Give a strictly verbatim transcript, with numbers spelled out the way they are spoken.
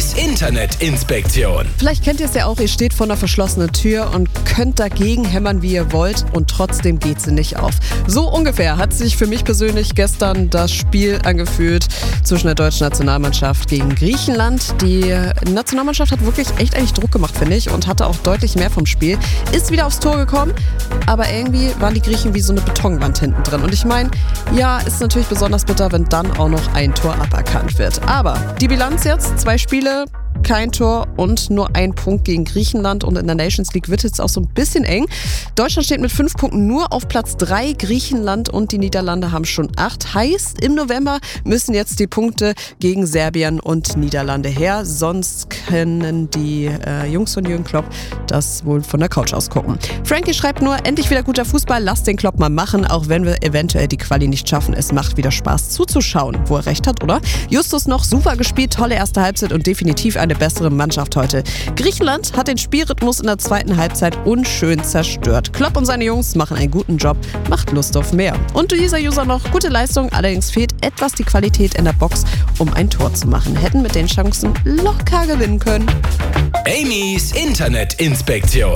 Amy's Internetinspektion. Vielleicht kennt ihr es ja auch, ihr steht vor einer verschlossenen Tür und könnt dagegen hämmern, wie ihr wollt, und trotzdem geht sie nicht auf. So ungefähr hat sich für mich persönlich gestern das Spiel angefühlt zwischen der deutschen Nationalmannschaft gegen Griechenland. Die Nationalmannschaft hat wirklich echt eigentlich Druck gemacht, finde ich, und hatte auch deutlich mehr vom Spiel. Ist wieder aufs Tor gekommen, aber irgendwie waren die Griechen wie so eine Betonwand hinten drin. Und ich meine, ja, ist natürlich besonders bitter, wenn dann auch noch ein Tor aberkannt wird. Aber die Bilanz jetzt, zwei Spiele, kein Tor und nur ein Punkt gegen Griechenland, und in der Nations League wird es auch so ein bisschen eng. Deutschland steht mit fünf Punkten nur auf Platz drei, Griechenland und die Niederlande haben schon acht. Heißt, im November müssen jetzt die Punkte gegen Serbien und Niederlande her, sonst können die äh, Jungs von Jürgen Klopp das wohl von der Couch aus gucken. Frankie schreibt nur, endlich wieder guter Fußball, lasst den Klopp mal machen, auch wenn wir eventuell die Quali nicht schaffen. Es macht wieder Spaß zuzuschauen. Wo er recht hat, oder? Justus noch, super gespielt, tolle erste Halbzeit und definitiv eine bessere Mannschaft heute. Griechenland hat den Spielrhythmus in der zweiten Halbzeit unschön zerstört. Klopp und seine Jungs machen einen guten Job, macht Lust auf mehr. Und dieser User noch, gute Leistung, allerdings fehlt etwas die Qualität in der Box, um ein Tor zu machen. Hätten mit den Chancen locker gewinnen können. Amy's Internetinspektion.